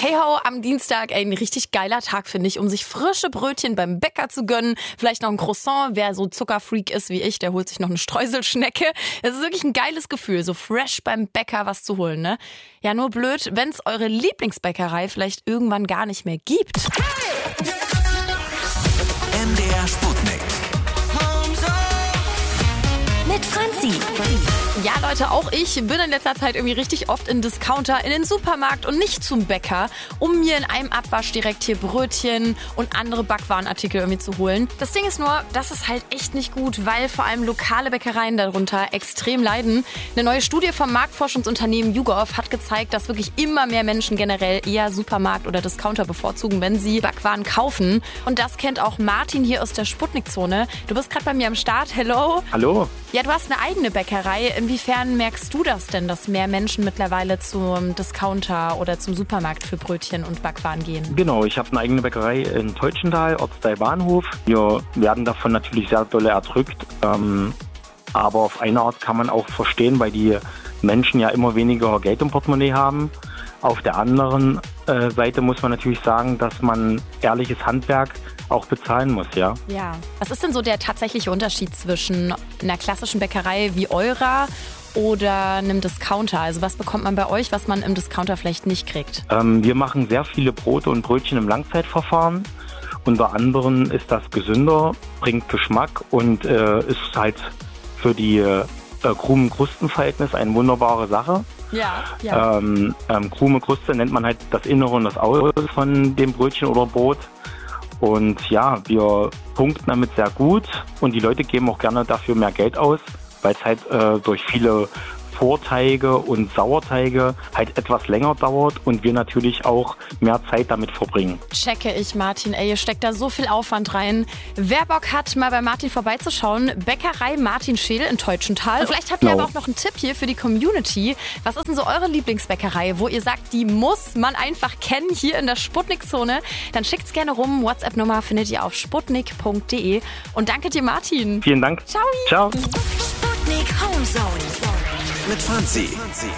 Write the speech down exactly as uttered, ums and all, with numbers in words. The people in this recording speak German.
Hey ho, am Dienstag, ey, ein richtig geiler Tag, finde ich, um sich frische Brötchen beim Bäcker zu gönnen. Vielleicht noch ein Croissant. Wer so Zuckerfreak ist wie ich, der holt sich noch eine Streuselschnecke. Es ist wirklich ein geiles Gefühl, so fresh beim Bäcker was zu holen, ne? Ja, nur blöd, wenn es eure Lieblingsbäckerei vielleicht irgendwann gar nicht mehr gibt. M D R Sputnik. Mit Franzi. Ja, Leute, auch ich bin in letzter Zeit irgendwie richtig oft in Discounter, in den Supermarkt und nicht zum Bäcker, um mir in einem Abwasch direkt hier Brötchen und andere Backwarenartikel irgendwie zu holen. Das Ding ist nur, das ist halt echt nicht gut, weil vor allem lokale Bäckereien darunter extrem leiden. Eine neue Studie vom Marktforschungsunternehmen YouGov hat gezeigt, dass wirklich immer mehr Menschen generell eher Supermarkt oder Discounter bevorzugen, wenn sie Backwaren kaufen. Und das kennt auch Martin hier aus der Sputnik-Zone. Du bist gerade bei mir am Start. Hello. Hallo. Ja, du hast eine eigene Bäckerei. Inwiefern merkst du das denn, dass mehr Menschen mittlerweile zum Discounter oder zum Supermarkt für Brötchen und Backwaren gehen? Genau, ich habe eine eigene Bäckerei in Teutschenthal, Ortsteil Bahnhof. Wir werden davon natürlich sehr doll erdrückt. Ähm, aber auf eine Art kann man auch verstehen, weil die Menschen ja immer weniger Geld im Portemonnaie haben. Auf der anderen äh, Seite muss man natürlich sagen, dass man ehrliches Handwerk auch bezahlen muss, ja. Ja. Was ist denn so der tatsächliche Unterschied zwischen einer klassischen Bäckerei wie eurer oder einem Discounter? Also was bekommt man bei euch, was man im Discounter vielleicht nicht kriegt? Ähm, wir machen sehr viele Brote und Brötchen im Langzeitverfahren. Unter anderem ist das gesünder, bringt Geschmack und äh, ist halt für die äh, Krumen-Krusten-Verhältnis eine wunderbare Sache. Ja, ja. Ähm, ähm, Krume Kruste nennt man halt das Innere und das Außere von dem Brötchen oder Brot. Und ja, wir punkten damit sehr gut und die Leute geben auch gerne dafür mehr Geld aus, weil es halt äh, durch viele Vorteige und Sauerteige halt etwas länger dauert und wir natürlich auch mehr Zeit damit verbringen. Checke ich, Martin. Ey, ihr steckt da so viel Aufwand rein. Wer Bock hat, mal bei Martin vorbeizuschauen, Bäckerei Martin Scheel in Teutschenthal. Und vielleicht habt ihr Genau. aber auch noch einen Tipp hier für die Community. Was ist denn so eure Lieblingsbäckerei, wo ihr sagt, die muss man einfach kennen hier in der Sputnik-Zone? Dann schickt's gerne rum. WhatsApp-Nummer findet ihr auf sputnik punkt de. Und danke dir, Martin. Vielen Dank. Ciao. Ciao. Sputnik Home Zone. Mit Franzi.